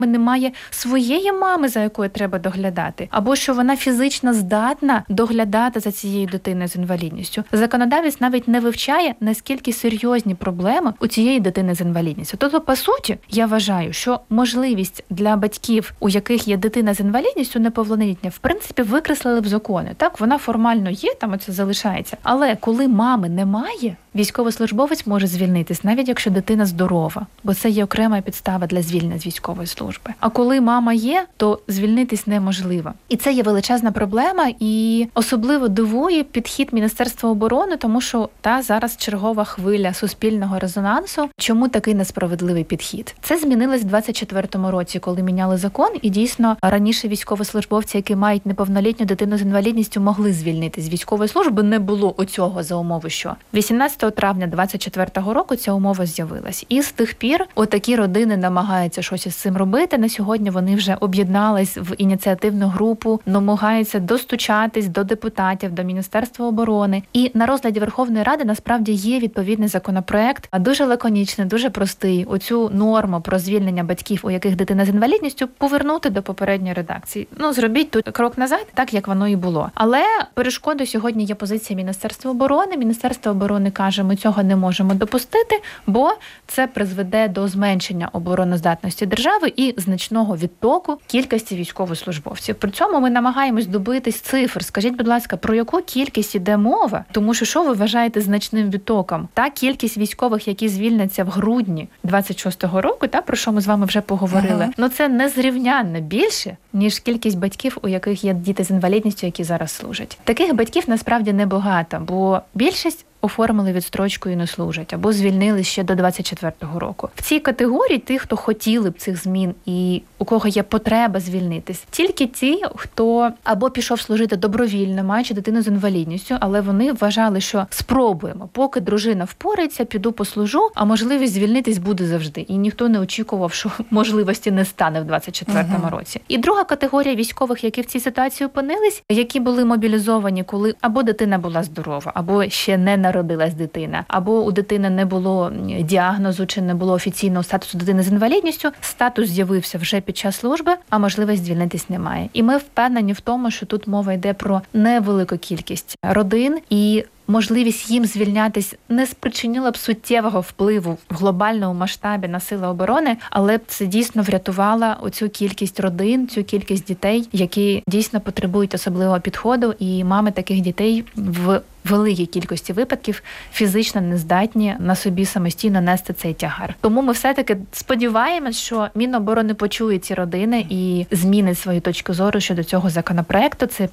немає своєї мами, за якою треба доглядати, або що вона фізично здатна доглядати за цією дитиною з інвалідністю. Законодавець навіть не вивчає, наскільки серйозні проблеми у цієї дитини з інвалідністю. Тобто, по суті, я вважаю, що можливість для батьків, у яких є дитина з інвалідністю неповнолітня, в принципі, викреслили в закони. Так, вона формально є, там оце залишається. Але коли мами немає, військовослужбовець може звільнитись, навіть якщо дитина здорова, бо це є окрема підстава для звільнення з військової служби. А коли мама є, то звільнитись неможливо. І це є величезна проблема, і особливо дивує підхід Міністерства оборони, тому що зараз чергова хвиля суспільного резонансу. Чому такий несправедливий підхід? Це змінилось в 24-му році, коли міняли закон, і дійсно раніше військовослужбовці, які мають неповнолітню дитину з інвалідністю, могли звільнитись з військової служби, не було оцього за умови, що 18 травня 24-го року ця умова з'явилась. І з тих пір отакі родини намагаються щось із цим робити. На сьогодні вони вже об'єднались в ініціативну групу, намагаються достучатись до депутатів, до Міністерства оборони. І на розгляді Верховної Ради насправді є відповідний законопроект, дуже лаконічний, дуже простий. Оцю норму про звільнення батьків, у яких дитина з інвалідністю, повернути до попередньої редакції. Зробіть тут крок назад, так як воно і було. Але перешкодою сьогодні є позиція Міністерства оборони. Міністерство оборони каже, ми цього не можемо допустити, бо це призведе до зменшення обороноздатності держави і значного відтоку кількості військовослужбовців. При цьому ми намагаємось добитись цифр. Скажіть, будь ласка, про яку кількість іде мова? Тому що ви вважаєте значним відтоком? Та кількість військових, які звільняться в грудні 26-го року, про що ми з вами вже поговорили, це незрівнянно більше, ніж кількість батьків, у яких є діти з інвалідністю, які зараз служать. Таких батьків насправді небагато, бо більшість оформили відстрочку і не служать, або звільнили ще до 24-го року. В цій категорії тих, хто хотіли б цих змін і у кого є потреба звільнитись, тільки ті, хто або пішов служити добровільно, маючи дитину з інвалідністю, але вони вважали, що спробуємо, поки дружина впорається, піду послужу, а можливість звільнитись буде завжди. І ніхто не очікував, що можливості не стане в 24-му році. І друга категорія військових, які в цій ситуації опинились, які були мобілізовані, коли або дитина була здорова, або ще не народилась дитина, або у дитини не було діагнозу чи не було офіційного статусу дитини з інвалідністю, статус з'явився вже під час служби, а можливість звільнитись немає. І ми впевнені в тому, що тут мова йде про невелику кількість родин, і можливість їм звільнятись не спричинила б суттєвого впливу в глобальному масштабі на сили оборони, але б це дійсно врятувало оцю кількість родин, цю кількість дітей, які дійсно потребують особливого підходу, і мами таких дітей в великій кількості випадків фізично не здатні на собі самостійно нести цей тягар. Тому ми все-таки сподіваємось, що Міноборони почує ці родини і змінить свою точку зору щодо цього законопроекту. Це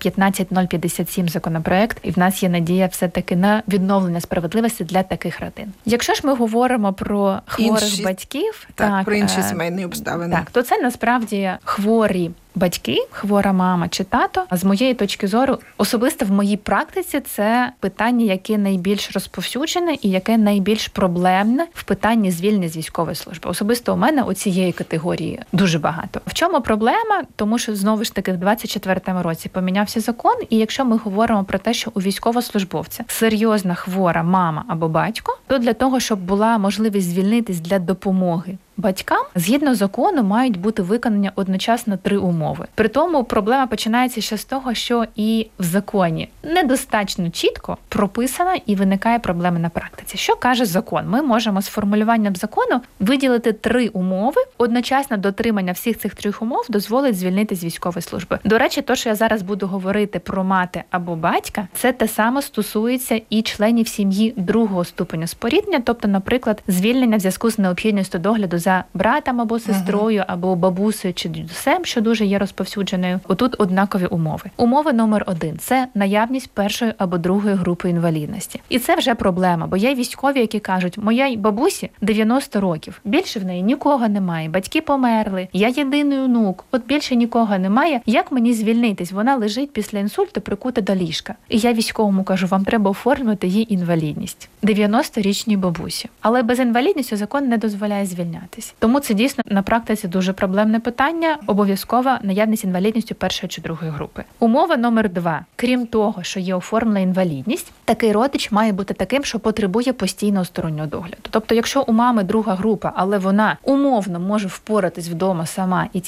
15057 законопроект, і в нас є надія все-таки на відновлення справедливості для таких родин. Якщо ж ми говоримо про хворих батьків, про інші сімейні обставини, то це насправді хворі батьки, хвора мама чи тато. А з моєї точки зору, особисто в моїй практиці, це питання, яке найбільш розповсюджене і яке найбільш проблемне в питанні звільнення з військової служби. Особисто у мене у цієї категорії дуже багато. В чому проблема? Тому що, знову ж таки, в 24-му році помінявся закон, і якщо ми говоримо про те, що у військовослужбовця серйозна хвора мама або батько, то для того, щоб була можливість звільнитись для допомоги батькам, згідно закону, мають бути виконані одночасно 3 умови. При тому проблема починається ще з того, що і в законі недостатньо чітко прописано і виникає проблема на практиці. Що каже закон? Ми можемо з формулюванням закону виділити 3 умови, одночасно дотримання всіх цих 3 умов дозволить звільнити з військової служби. До речі, то, що я зараз буду говорити про мати або батька, це те саме стосується і членів сім'ї другого ступеня споріднення, тобто, наприклад, звільнення в зв'язку з необхідністю догляду за братом або сестрою, або бабусею чи дідусем, що дуже є розповсюдженою. Отут однакові умови. Умова номер 1 – це наявність першої або другої групи інвалідності. І це вже проблема, бо є військові, які кажуть, моїй бабусі 90 років, більше в неї нікого немає, батьки померли, я єдиний онук, от більше нікого немає, як мені звільнитись? Вона лежить після інсульту, прикута до ліжка. І я військовому кажу, вам треба оформити їй інвалідність. 90-річній бабусі. Але без інвалідності закон не дозволяє звільняти. впоратись. Тому це дійсно на практиці дуже проблемне питання. Обов'язкова наявність інвалідністю першої чи другої групи. Умова номер 2. Крім того, що є оформлена інвалідність, такий родич має бути таким, що потребує постійного стороннього догляду. Тобто, якщо у мами друга група, але вона умовно може впоратись вдома сама і